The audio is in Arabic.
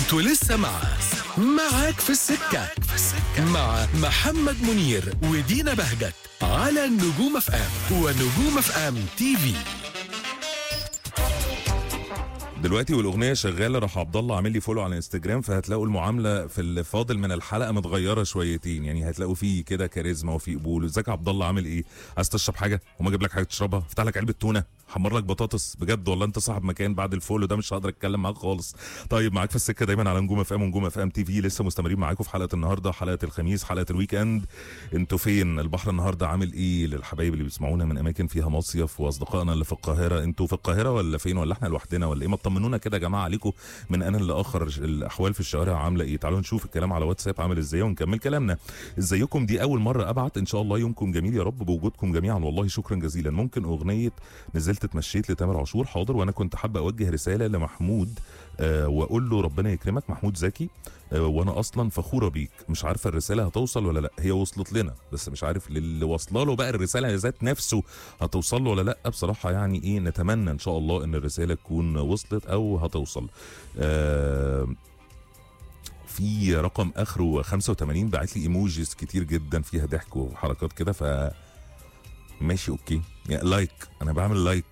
انتوا لسه معاك في السكة مع محمد منير ودينا بهجت على نجوم اف ام ونجوم اف ام تي في. دلوقتي والاغنيه شغاله، راح عبد الله عامل لي فولو على انستجرام، فهتلاقوا المعامله في الفاضل من الحلقه متغيره شويتين، يعني هتلاقوا فيه كده كاريزما وفي قبول. ازيك يا عبد الله، عامل ايه؟ عايز تشرب حاجه؟ وما اجيب لك حاجه تشربها؟ افتح لك علبه تونه، حمر لك بطاطس، بجد والله انت صاحب مكان. بعد الفولو ده مش هقدر اتكلم معاك خالص. طيب معاك في السكه دايما على نجوم اف ام ونجوم اف ام تي في. لسه مستمرين معاكم في حلقه النهارده، حلقه الخميس، حلقه الويك اند. انتوا فين؟ البحر النهارده عامل ايه للحبايب اللي بيسمعونا من اماكن فيها مصيف واصدقائنا اللي في القاهره؟ انتوا في القاهره ولا فين؟ ولا احنا لوحدنا ولا ايه؟ ما تطمنونا كده يا جماعه عليكم من انا لاخر. الاحوال في الشوارع عامله ايه؟ تعالوا نشوف الكلام على واتساب عامل ازاي ونكمل كلامنا. ازيكم؟ دي اول مره ابعت، ان شاء الله يومكم جميل يا رب بوجودكم جميعا، والله شكرا جزيلا. ممكن اغنيه نزلت اتمشيت لتامر عاشور؟ حاضر. وانا كنت حابه اوجه رساله لمحمود واقول له ربنا يكرمك، محمود زكي، وانا اصلا فخوره بيك. مش عارفه الرساله هتوصل ولا لا، هي وصلت لنا بس مش عارف للي واصله له بقى الرساله ذات نفسه هتوصل له ولا لا. بصراحه يعني ايه، نتمنى ان شاء الله ان الرساله تكون وصلت او هتوصل. في رقم اخره 85 بعت لي ايموجيز كتير جدا فيها ضحك وحركات كده، ف ماشي اوكي يعني لايك، انا بعمل لايك